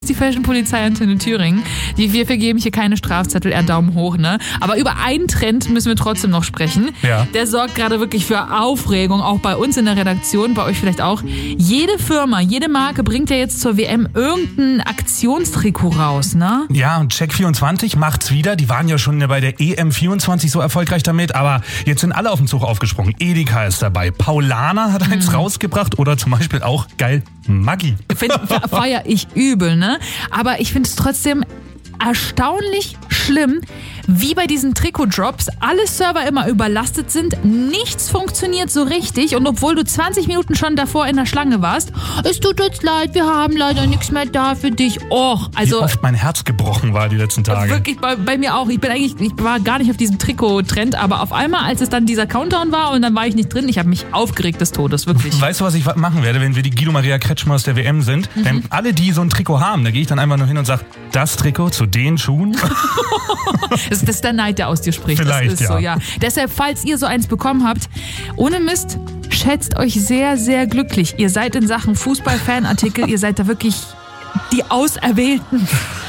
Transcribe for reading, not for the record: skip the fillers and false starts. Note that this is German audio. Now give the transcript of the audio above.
die Fashion-Polizei Antenne Thüringen. Wir vergeben hier keine Strafzettel, eher Daumen hoch, ne? Aber über einen Trend müssen wir trotzdem noch sprechen. Ja. Der sorgt gerade wirklich für Aufregung, auch bei uns in der Redaktion, bei euch vielleicht auch. Jede Firma, jede Marke bringt ja jetzt zur WM irgendein Aktionstrikot raus, ne? Ja, und Check24 macht's wieder. Die waren ja schon bei der EM24 so erfolgreich damit, aber jetzt sind alle auf den Zug aufgesprungen. Edeka ist dabei, Paulaner hat eins rausgebracht oder zum Beispiel auch, geil, Maggi. Feier ich übel, ne? Aber ich finde es trotzdem erstaunlich schlimm, wie bei diesen Trikot-Drops alle Server immer überlastet sind, nichts funktioniert so richtig und obwohl du 20 Minuten schon davor in der Schlange warst, es tut uns leid, wir haben leider nichts mehr da für dich. Och, also wie oft mein Herz gebrochen war die letzten Tage. Wirklich, bei mir auch. Ich war gar nicht auf diesem Trikot-Trend, aber auf einmal, als es dann dieser Countdown war und dann war ich nicht drin, ich habe mich aufgeregt des Todes, wirklich. Weißt du, was ich machen werde, wenn wir die Guido Maria Kretschmer aus der WM sind? Denn alle, die so ein Trikot haben, da gehe ich dann einfach nur hin und sage, das Trikot zu den Schuhen. Das ist der Neid, der aus dir spricht. Vielleicht, das ist ja. So, ja. Deshalb, falls ihr so eins bekommen habt, ohne Mist, schätzt euch sehr, sehr glücklich. Ihr seid in Sachen Fußball-Fanartikel, ihr seid da wirklich die Auserwählten.